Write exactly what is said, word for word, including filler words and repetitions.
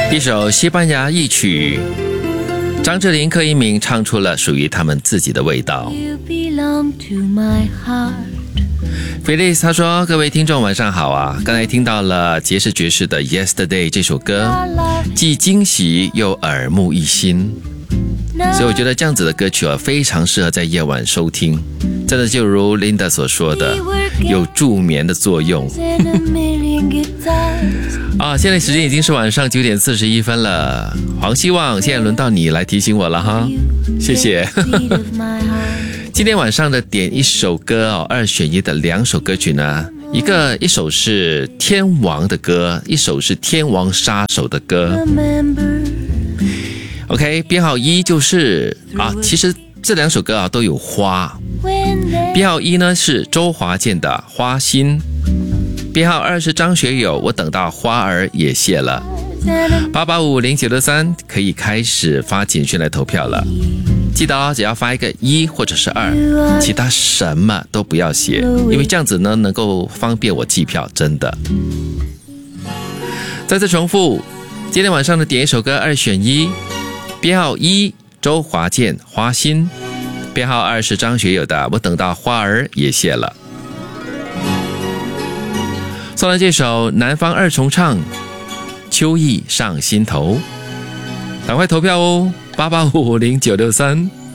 一首西班牙一曲，张智霖、柯以敏唱出了属于他们自己的味道。Felix 他说：“各位听众晚上好啊！刚才听到了杰士爵士的《Yesterday》这首歌，既惊喜又耳目一新，所以我觉得这样子的歌曲啊，非常适合在夜晚收听。真的就如 Linda 所说的，有助眠的作用。啊，现在时间已经是晚上九点四十一分了。黄希望，现在轮到你来提醒我了哈，谢谢。今天晚上的点一首歌哦，二选一的两首歌曲呢，一个一首是天王的歌，一首是天王杀手的歌。OK， 编号一就是啊，其实这两首歌啊都有花。编号一呢是周华健的《花心》，编号二是张学友，我等到花儿也谢了。八八五零九六三可以开始发简讯来投票了。记得哦，只要发一个一或者是二，其他什么都不要写，因为这样子呢能够方便我计票，真的。再次重复，今天晚上的点一首歌二选一，编号一周华健《花心》，编号二是张学友的《我等到花儿也谢了》。送来这首南方二重唱，秋意上心头，赶快投票哦，八八五零九六三。